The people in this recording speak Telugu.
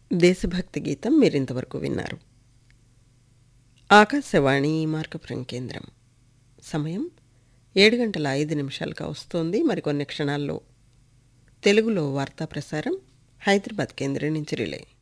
దేశభక్తి గీతం మీరింతవరకు విన్నారు. ఆకాశవాణి మార్కపురం కేంద్రం. సమయం 7:05 వస్తోంది. మరికొన్ని క్షణాల్లో తెలుగులో వార్తా ప్రసారం హైదరాబాద్ కేంద్రం నుంచి రిలే.